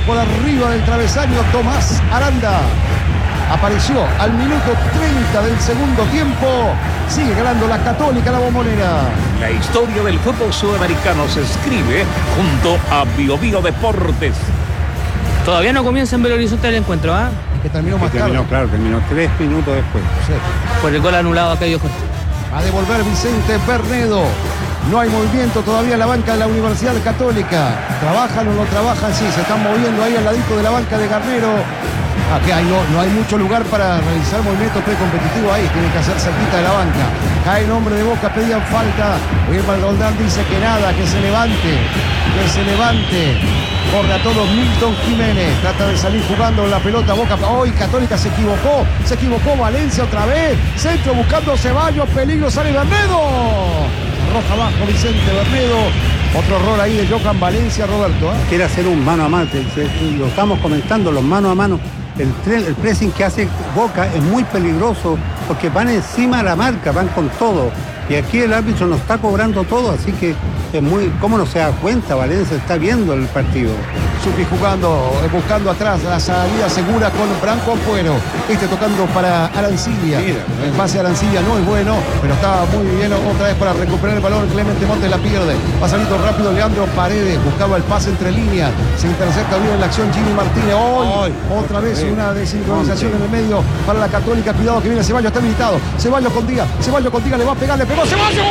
por arriba del travesaño Tomás Aranda. Apareció al minuto 30 del segundo tiempo. Sigue ganando la Católica la Bombonera. La historia del fútbol sudamericano se escribe junto a Bio Bio Deportes. Todavía no comienza en Belo Horizonte el encuentro, ¿ah? Que terminó más tarde. Terminó 3 minutos después. Sí. Por el gol anulado acá, Jorge. A devolver Vicente Bernedo. No hay movimiento todavía en la banca de la Universidad Católica. ¿Trabajan o no trabajan? Sí, se están moviendo ahí al ladito de la banca de Garnero. Aquí no hay mucho lugar para realizar movimiento precompetitivo ahí. Tiene que hacer cerquita de la banca. Cae el hombre de Boca, pedían falta. Wilmar Roldán dice que nada, que se levante. Que se levante. Corre a todos Milton Jiménez. Trata de salir jugando la pelota Boca. Hoy Católica se equivocó. Se equivocó Valencia otra vez. Centro buscando Ceballos. Peligro, sale Bernedo. Roja abajo Vicente Bernedo. Otro error ahí de Johan Valencia, Roberto. Quiere hacer un mano a mano. Lo estamos comentando, los mano a mano. El pressing que hace Boca es muy peligroso porque van encima de la marca, van con todo. Y aquí el árbitro nos está cobrando todo, así que es muy... ¿Cómo no se da cuenta? Valencia está viendo el partido. Supi jugando, buscando atrás la salida segura con Branco Ampuero. Tocando para Arancibia. El pase a Arancibia no es bueno, pero estaba muy bien otra vez para recuperar el balón. Clemente Montes la pierde. Va saliendo rápido Leandro Paredes. Buscaba el pase entre líneas. Se intercepta bien en la acción Jimmy Martínez. Hoy otra vez una desincronización en el medio para la Católica. Cuidado que viene Ceballos, está habilitado. Ceballos con Díaz. Ceballos con Díaz, le va a pegar, le pegó Ceballos.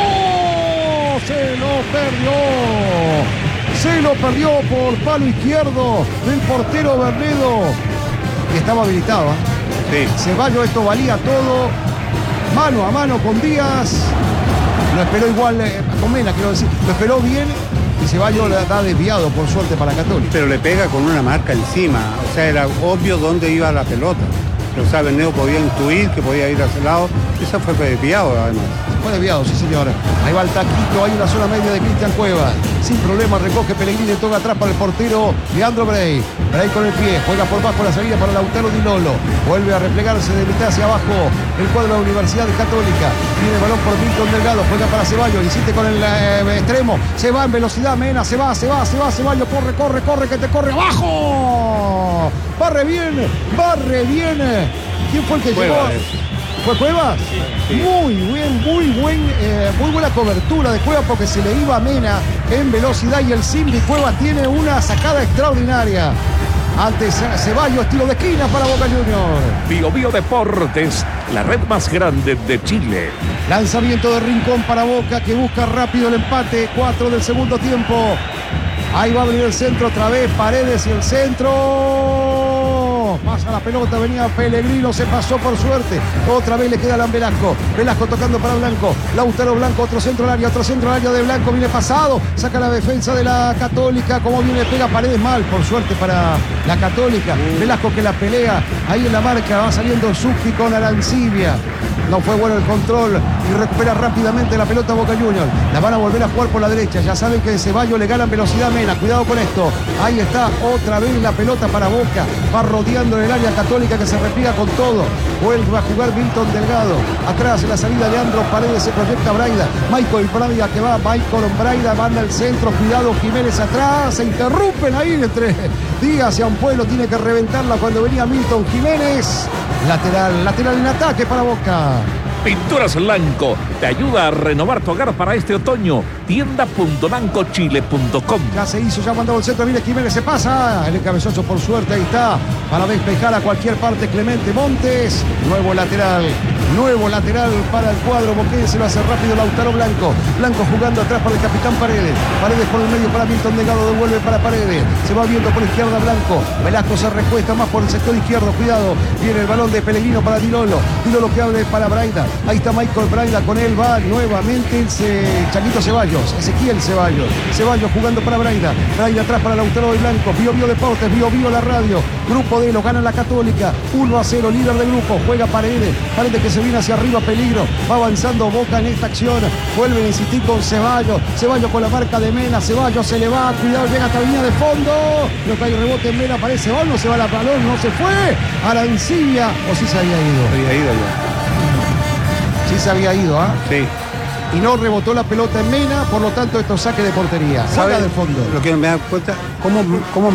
Se lo perdió. Se lo perdió por palo izquierdo del portero Bernedo. Y estaba habilitado. Sí. Ceballos, esto valía todo. Mano a mano con Díaz. Lo esperó igual con Mena, quiero decir. Lo esperó bien. Y Ceballos le da desviado, por suerte, para Católica. Pero le pega con una marca encima. O sea, era obvio dónde iba la pelota. Pero, o sea, Bernedo podía intuir que podía ir hacia el lado. Esa fue desviado, además. Fue desviado, sí, señor. Ahí va el taquito, hay una zona media de Cristian Cuevas. Sin problema, recoge Pellegrini, toca atrás para el portero Leandro Brey. Brey con el pie, juega por bajo la salida para Lautaro Di Lolo. Vuelve a replegarse de mitad hacia abajo el cuadro de la Universidad Católica. Tiene el balón por Milton Delgado, juega para Ceballos, insiste con el extremo. Se va en velocidad, Mena, se va, Ceballos, corre, que te corre abajo. Barre bien. ¿Quién fue el que llegó? ¿Fue Cuevas? Sí. Muy buena cobertura de Cuevas porque se le iba a Mena en velocidad y el Simbi Cuevas tiene una sacada extraordinaria. Ante Ceballos, tiro de esquina para Boca Juniors. Bio Bio Deportes, la red más grande de Chile. Lanzamiento de Rincón para Boca que busca rápido el empate. 4 del segundo tiempo. Ahí va a venir el centro otra vez. Paredes y el centro. Pasa la pelota, venía Pellegrino, se pasó por suerte. Otra vez le queda a Alan Velasco. Velasco tocando para Blanco. Lautaro Blanco, otro centro al área de Blanco. Viene pasado, saca la defensa de la Católica. Como viene, pega Paredes mal, por suerte para la Católica. Velasco que la pelea ahí en la marca. Va saliendo Zucchi con Arancibia. No fue bueno el control y recupera rápidamente la pelota Boca Juniors. La van a volver a jugar por la derecha. Ya saben que de Ceballos le ganan velocidad Mena. Cuidado con esto. Ahí está otra vez la pelota para Boca. Va rodeando en el área Católica que se repliega con todo. Vuelve a jugar Milton Delgado. Atrás en la salida Leandro Paredes se proyecta Braida. Michael Braida que va. Braida manda el centro. Cuidado Jiménez atrás. Se interrumpen ahí entre Díaz y Ampuero. Tiene que reventarla cuando venía Milton Jiménez. Lateral en ataque para Boca. Pinturas Lanco te ayuda a renovar tu hogar para este otoño. Tienda.lancochile.com. Ya se hizo, ya mandó el centro, viene Jiménez, se pasa. El cabezazo por suerte, ahí está. Para despejar a cualquier parte Clemente Montes. Nuevo lateral para el cuadro boquense. Lo hace rápido Lautaro Blanco. Blanco jugando atrás para el capitán Paredes. Paredes por el medio para Milton Delgado, devuelve para Paredes. Se va viendo por izquierda Blanco. Velasco se recuesta más por el sector izquierdo. Cuidado, viene el balón de Pellegrino para Di Lolo. Di Lolo que abre para Braida. Ahí está Michael Braida, con él va nuevamente el Chaquito Ceballos, Ezequiel Ceballos. Ceballos jugando para Braida. Braida atrás para Lautaro de Blanco. Bio Bio Deportes, Bio Bio la radio. Grupo D lo gana la Católica. 1-0, líder del grupo. Juega Paredes que se viene hacia arriba, peligro. Va avanzando Boca en esta acción. Vuelve a insistir con Ceballos. Ceballos con la marca de Mena. Ceballos se le va. Cuidado, llega hasta la línea de fondo. No cae rebote en Mena. Aparece Ball, no se va el balón, no se fue. Arancibia. O sí se había ido. Había ido ya. Sí se había ido, ¿ah? Sí. Y no rebotó la pelota en Mena, por lo tanto esto saque de portería. Saca del fondo. Lo que me da cuenta, ¿cómo